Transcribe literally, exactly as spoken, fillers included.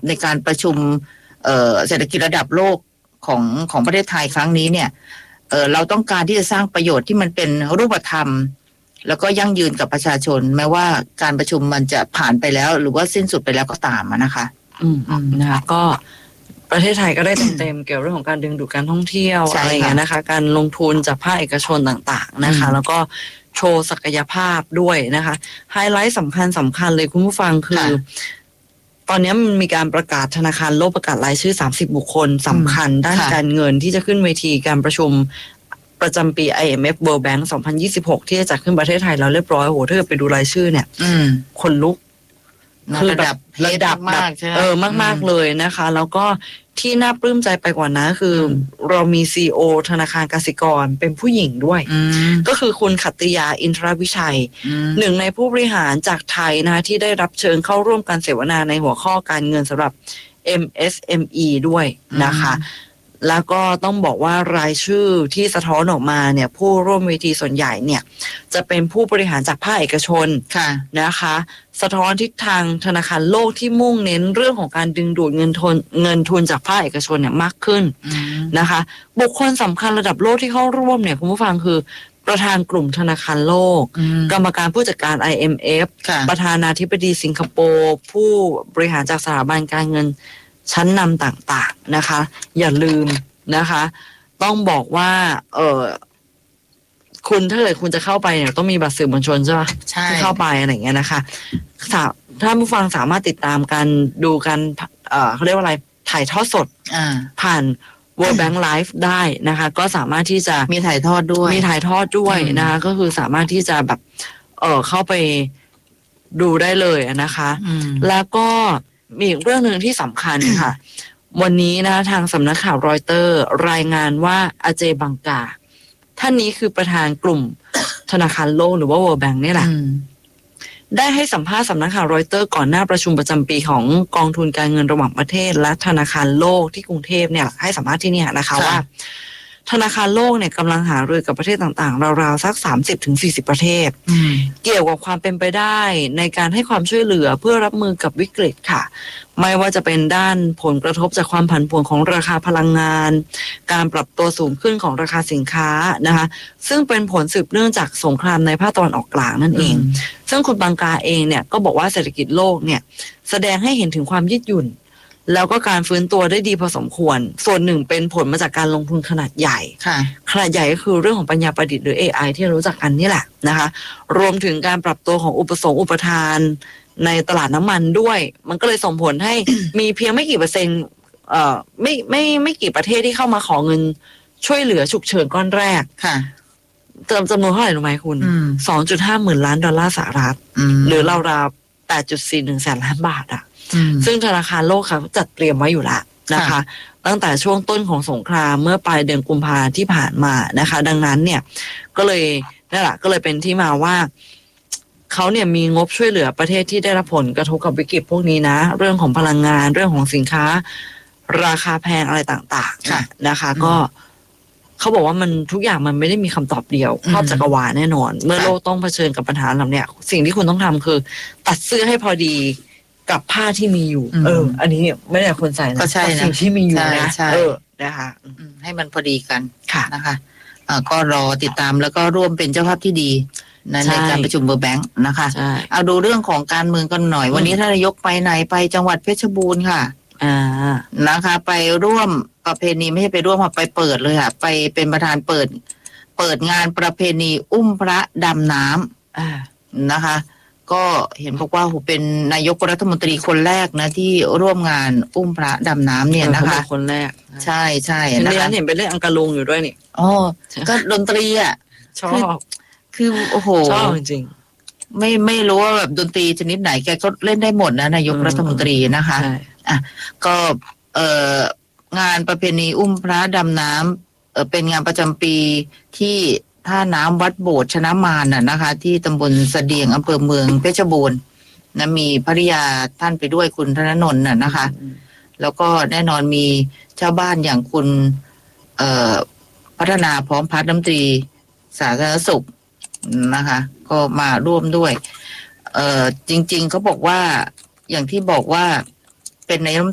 ในการประชุมเอ่อเศรษฐกิจระดับโลกของของประเทศไทยครั้งนี้เนี่ยเออเราต้องการที่จะสร้างประโยชน์ที่มันเป็นรูปธรรมแล้วก็ยั่งยืนกับประชาชนแม้ว่าการประชุมมันจะผ่านไปแล้วหรือว่าสิ้นสุดไปแล้วก็ตามนะคะอืมนะคะก็ประเทศไทยก็ได้เต็มๆเกี่ยวเรื่องของการดึงดูดการท่องเที่ยวอะไรอย่างเงี้ยนะคะการลงทุนจากภาคเอกชนต่างๆนะคะแล้วก็โชว์ศักยภาพด้วยนะคะไฮไลท์สำคัญสำคัญเลยคุณผู้ฟังคือตอนนี้มันมีการประกาศธนาคารโลกประกาศรายชื่อสามสิบบุคคลสำคัญด้านการเงินที่จะขึ้นเวทีการประชุมประจำปี ไอ เอ็ม เอฟ World Bank สองพันยี่สิบหกที่จะจัดขึ้นประเทศไทยแล้วเรียบร้อยโหถ้าเกิดไปดูรายชื่อเนี่ยคนลุกคือแบบระดับมากเออมากๆเลยนะคะแล้วก็ที่น่าปลื้มใจไปกว่านั้นคือเรามี ซี อี โอ ธนาคารกสิกรเป็นผู้หญิงด้วยก็คือคุณขัตติยาอินทรวิชัยหนึ่งในผู้บริหารจากไทยนะคะที่ได้รับเชิญเข้าร่วมการเสวนาในหัวข้อการเงินสำหรับ เอ็ม เอส เอ็ม อี ด้วยนะคะแล้วก็ต้องบอกว่ารายชื่อที่สะท้อนออกมาเนี่ยผู้ร่วมเวทีส่วนใหญ่เนี่ยจะเป็นผู้บริหารจากภาคเอกชนนะคะสะท้อนทิศทางธนาคารโลกที่มุ่งเน้นเรื่องของการดึงดูดเงินทุนเงินทุนจากภาคเอกชนเนี่ยมากขึ้นนะคะบุคคลสำคัญระดับโลกที่เข้าร่วมเนี่ยคุณผู้ฟังคือประธานกลุ่มธนาคารโลกกรรมการผู้จัดการ ไอ เอ็ม เอฟ ประธานาธิบดีสิงคโปร์ผู้บริหารจากสถาบันการเงินชั้นนำต่างๆนะคะอย่าลืมนะคะต้องบอกว่าเออคุณถ้าเกิดคุณจะเข้าไปเนี่ยต้องมีบัตรสื่อมวลชนใช่ไหมใช่ที่เข้าไปอะไรอย่างเงี้ยนะคะถ้าผู้ฟังสามารถติดตามกันดูกันเออเขาเรียกว่าอะไรถ่ายทอดสดผ่าน World Bank Live ได้นะคะก็สามารถที่จะมีถ่ายทอดด้วยมีถ่ายทอดด้วยนะคะก็คือสามารถที่จะแบบเออเข้าไปดูได้เลยนะคะแล้วก็มีอีกเรื่องหนึ่งที่สำคัญค่ะ วันนี้นะทางสำนักข่าวรอยเตอร์รายงานว่าอาเจบังกาท่านนี้คือประธานกลุ่มธนาคารโลกหรือว่า World Bank นี่แหละได้ให้สัมภาษณ์สำนักข่าวรอยเตอร์ก่อนหน้าประชุมประจำปีของกองทุนการเงินระหว่างประเทศและธนาคารโลกที่กรุงเทพเนี่ยให้สัมภาษณ์ที่นี่นะคะว่าธนาคารโลกเนี่ยกำลังหารือกับประเทศต่างๆราวๆสัก สามสิบถึงสี่สิบ ประเทศเกี่ยวกับความเป็นไปได้ในการให้ความช่วยเหลือเพื่อรับมือกับวิกฤตค่ะไม่ว่าจะเป็นด้านผลกระทบจากความผันผวนของราคาพลังงานการปรับตัวสูงขึ้นของราคาสินค้านะคะซึ่งเป็นผลสืบเนื่องจากสงครามในภาคตะวันออกกลางนั่นเองซึ่งคุณบังกาเองเนี่ยก็บอกว่าเศรษฐกิจโลกเนี่ยแสดงให้เห็นถึงความยืดหยุ่นแล้วก็การฟื้นตัวได้ดีพอสมควรส่วนหนึ่งเป็นผลมาจากการลงทุนขนาดใหญ่ขนาดใหญ่ก็คือเรื่องของปัญญาประดิษฐ์หรือ เอ ไอ ที่รู้จักกันนี่แหละนะคะรวมถึงการปรับตัวของอุปสงค์อุปทานในตลาดน้ำมันด้วยมันก็เลยส่งผลให้ มีเพียงไม่กี่เปอร์เซ็นต์เอ่อไม่ไม่ไม่กี่ประเทศที่เข้ามาขอเงินช่วยเหลือฉุกเฉินก้อนแรกค่ะเติมจำนวนเท่าไหร่รู้ไหมคุณ สองจุดห้า หมื่นล้านดอลลาร์สหรัฐหรือราวๆ แปดจุดสี่หนึ่ง แสนล้านบาทอ่ะซึ่งธนาคารโลกเขาจัดเตรียมไว้อยู่แล้วนะคะตั้งแต่ช่วงต้นของสงครามเมื่อปลายเดือนกุมภาพันธ์ที่ผ่านมานะคะดังนั้นเนี่ยก็เลยนั่นแหละก็เลยเป็นที่มาว่าเขาเนี่ยมีงบช่วยเหลือประเทศที่ได้รับผลกระทบกับวิกฤตพวกนี้นะเรื่องของพลังงานเรื่องของสินค้าราคาแพงอะไรต่างๆนะคะก็เขาบอกว่ามันทุกอย่างมันไม่ได้มีคำตอบเดียวครอบจักรวาลแน่นอนเมื่อโลกต้องเผชิญกับปัญหาเหล่านี้สิ่งที่คุณต้องทำคือตัดเสื้อให้พอดีกับผ้าที่มีอยู่เอออันนี้ไม่ได้คนใส่นะก็สิ่งที่มีอยู่นะเออนะคะให้มันพอดีกันค่ะนะคะก็รอติดตามแล้วก็ร่วมเป็นเจ้าภาพที่ดีในการประชุม World Bank นะคะเอาดูเรื่องของการเมืองกันหน่อยวันนี้ท่านนายกไปไหนไปจังหวัดเพชรบูรณ์ค่ะอ่านะคะไปร่วมประเพณีไม่ใช่ไปร่วมค่ะไปเปิดเลยค่ะไปเป็นประธานเปิดเปิดงานประเพณีอุ้มพระดำน้ำอ่านะคะก็เห็นบอกว่าเป็นนายกรัฐมนตรีคนแรกนะที่ร่วมงานอุ้มพระดำน้ำเนี่ยนะคะคนแรกใช่ใช่นะคะเห็นไปเล่นอังกะลุงอยู่ด้วยนี่อ๋อก็ดนตรีอ่ะชอบคือโอ้โหชอบจริงไม่ไม่รู้ว่าแบบดนตรีชนิดไหนแกก็เล่นได้หมดนะนายกรัฐมนตรีนะคะอ่ะก็เอ่องานประเพณีอุ้มพระดำน้ำเอ่อเป็นงานประจำปีที่ท่าน้ำวัดโบสถ์ชนะมารน่ะนะคะที่ตำบลเสดียงอำเภอเมืองเพชรบูรณ์นะมีภริยาท่านไปด้วยคุณธนนนท์น่ะนะคะแล้วก็แน่นอนมีชาวบ้านอย่างคุณเอ่อพัฒนาพร้อมพัฒน์รัฐมนตรีสาธารณสุขนะคะก็มาร่วมด้วยเอ่อจริงๆเขาบอกว่าอย่างที่บอกว่าเป็นนายก